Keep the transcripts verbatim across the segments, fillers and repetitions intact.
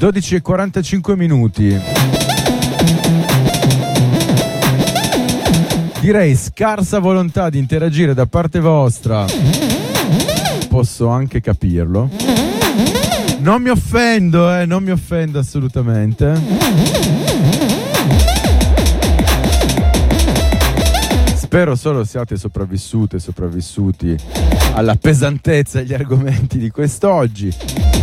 dodici e quarantacinque minuti. Direi scarsa volontà di interagire da parte vostra. Posso anche capirlo. Non mi offendo, eh, non mi offendo assolutamente. Spero solo siate sopravvissute e sopravvissuti alla pesantezza degli argomenti di quest'oggi.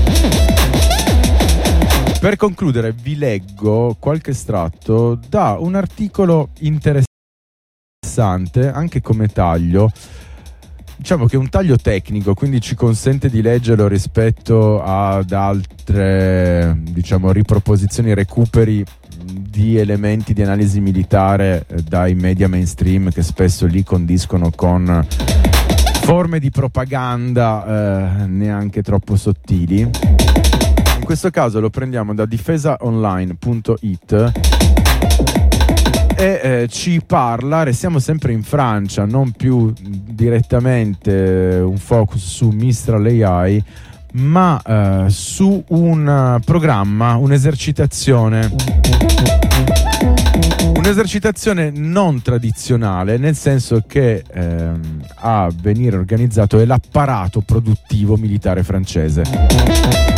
Per concludere vi leggo qualche estratto da un articolo interessante anche come taglio. Diciamo che è un taglio tecnico, quindi ci consente di leggerlo rispetto ad altre, diciamo, riproposizioni, recuperi di elementi di analisi militare dai media mainstream che spesso li condiscono con forme di propaganda eh, neanche troppo sottili. In questo caso lo prendiamo da difesa online punto it e eh, ci parla, restiamo sempre in Francia, non più direttamente eh, un focus su Mistral A I, ma eh, su un uh, programma, un'esercitazione un'esercitazione non tradizionale, nel senso che ehm, a venire organizzato è l'apparato produttivo militare francese.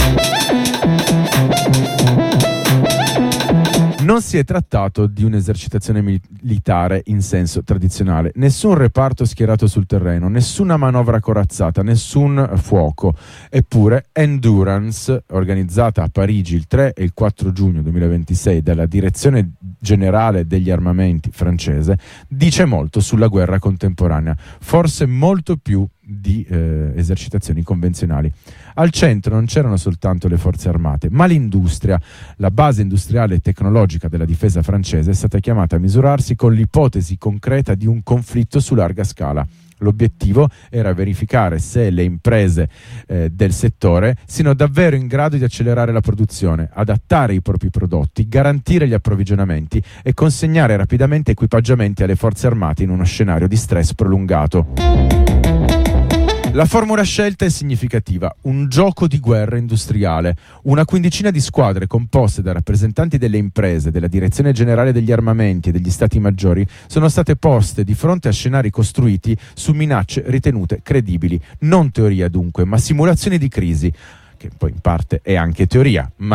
Non si è trattato di un'esercitazione militare in senso tradizionale. Nessun reparto schierato sul terreno, nessuna manovra corazzata, nessun fuoco. Eppure Endurance, organizzata a Parigi il tre e il quattro giugno duemilaventisei dalla Direzione Generale degli Armamenti francese, dice molto sulla guerra contemporanea, forse molto più di eh, esercitazioni convenzionali. Al centro non c'erano soltanto le forze armate, ma l'industria. La base industriale e tecnologica della difesa francese è stata chiamata a misurarsi con l'ipotesi concreta di un conflitto su larga scala. L'obiettivo era verificare se le imprese eh, del settore siano davvero in grado di accelerare la produzione, adattare i propri prodotti, garantire gli approvvigionamenti e consegnare rapidamente equipaggiamenti alle forze armate in uno scenario di stress prolungato. La formula scelta è significativa: un gioco di guerra industriale. Una quindicina di squadre composte da rappresentanti delle imprese, della Direzione Generale degli Armamenti e degli Stati Maggiori sono state poste di fronte a scenari costruiti su minacce ritenute credibili. Non teoria dunque, ma simulazioni di crisi, che poi in parte è anche teoria, ma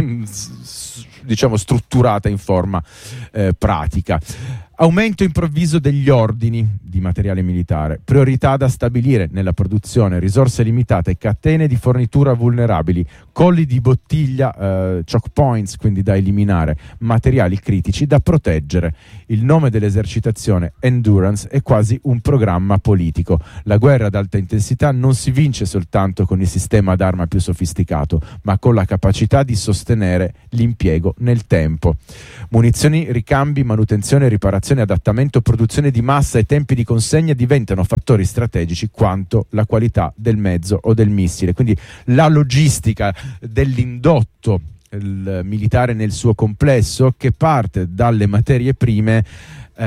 diciamo strutturata in forma eh, pratica. Aumento improvviso degli ordini di materiale militare, priorità da stabilire nella produzione, risorse limitate, catene di fornitura vulnerabili, colli di bottiglia, eh, choke points, quindi da eliminare, materiali critici da proteggere. Il nome dell'esercitazione, Endurance, è quasi un programma politico. La guerra ad alta intensità non si vince soltanto con il sistema d'arma più sofisticato, ma con la capacità di sostenere l'impiego nel tempo. Munizioni, ricambi, manutenzione, riparazione, adattamento, produzione di massa e tempi di consegna diventano fattori strategici quanto la qualità del mezzo o del missile. Quindi la logistica dell'indotto il militare nel suo complesso, che parte dalle materie prime eh,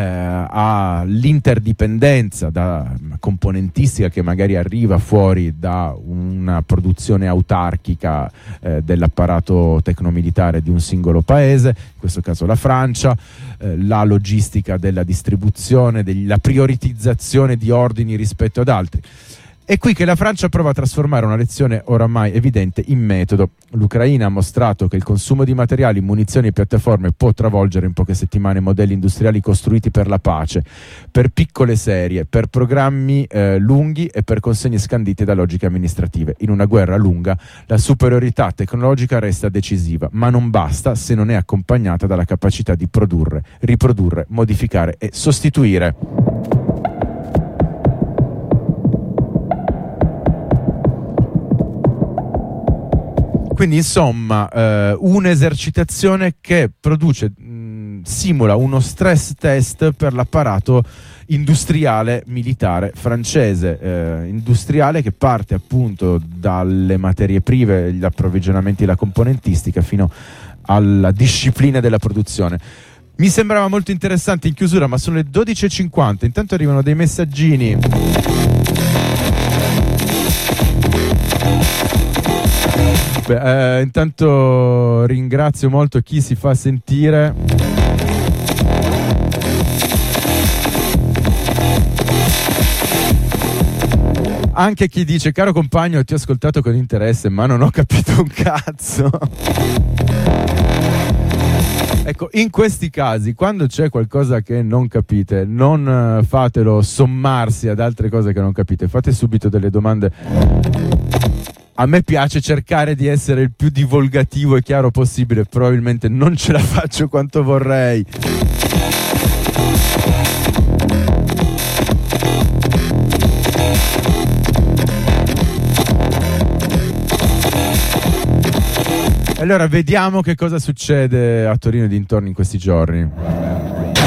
all'interdipendenza da componentistica che magari arriva fuori da una produzione autarchica eh, dell'apparato tecnomilitare di un singolo paese, in questo caso la Francia, eh, la logistica della distribuzione, la prioritizzazione di ordini rispetto ad altri. È qui che la Francia prova a trasformare una lezione oramai evidente in metodo. L'Ucraina ha mostrato che il consumo di materiali, munizioni e piattaforme può travolgere in poche settimane modelli industriali costruiti per la pace, per piccole serie, per programmi eh, lunghi e per consegne scandite da logiche amministrative. In una guerra lunga la superiorità tecnologica resta decisiva, ma non basta se non è accompagnata dalla capacità di produrre, riprodurre, modificare e sostituire. Quindi insomma eh, un'esercitazione che produce, mh, simula uno stress test per l'apparato industriale militare francese, eh, industriale che parte appunto dalle materie prive, gli approvvigionamenti, la componentistica fino alla disciplina della produzione. Mi sembrava molto interessante in chiusura, ma sono le dodici e cinquanta, intanto arrivano dei messaggini. Beh, eh, intanto ringrazio molto chi si fa sentire. Anche chi dice: caro compagno, ti ho ascoltato con interesse ma non ho capito un cazzo. Ecco, in questi casi, quando c'è qualcosa che non capite, non fatelo sommarsi ad altre cose che non capite, fate subito delle domande. A me piace cercare di essere il più divulgativo e chiaro possibile, probabilmente non ce la faccio quanto vorrei. Allora, vediamo che cosa succede a Torino e dintorni in questi giorni.